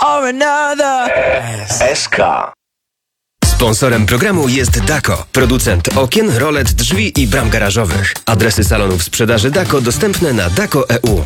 or another. SK. Sponsorem programu jest Dako, producent okien, rolet, drzwi i bram garażowych. Adresy salonów sprzedaży Dako dostępne na dako.eu.